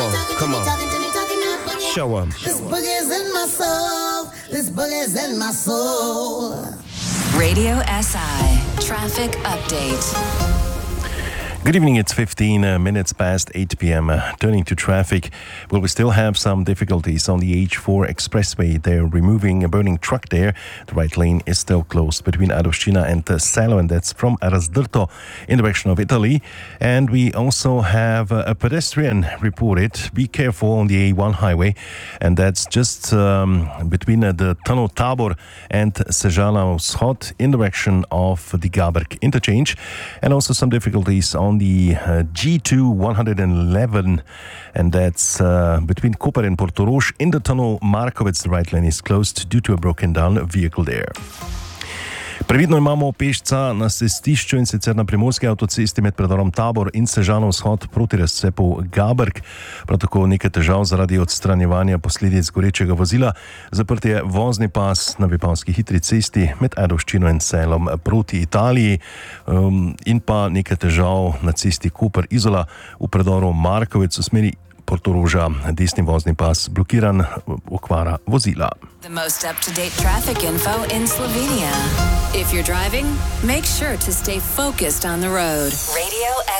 come on. Show 'em. This boogie's in my soul. This boogie's in my soul. Radio SI Traffic Update. Good evening, it's 15 minutes past 8 p.m. Turning to traffic, well, we still have some difficulties on the H4 expressway. They're removing a burning truck there. The right lane is still closed between Adoština and Selo, and that's from Razdrto in the direction of Italy. And we also have a pedestrian reported. Be careful on the A1 highway, and that's just between the tunnel Tabor and Sežana Vzhod in the direction of the Gaberg interchange. And also some difficulties on the G2 111, and that's between Koper and Portorož in the tunnel Markovec. The right lane is closed due to a broken down vehicle there. Previdno imamo pešca na cestišču, in sicer na primorski avtocesti med predorom Tabor in Sežanov Vzhod proti razcepu Gaberg. Prav tako nekaj težav zaradi odstranjevanja posledic gorečega vozila. Zaprt je vozni pas na Vipavski hitri cesti med Adoščino in Selom proti Italiji, in pa nekaj težav na cesti Koper-Izola v predoru Markovec v smeri Portoroža. Desni vozni pas blokiran, okvara vozila. The most up-to-date traffic info in Slovenia. If you're driving, make sure to stay focused on the road. Radio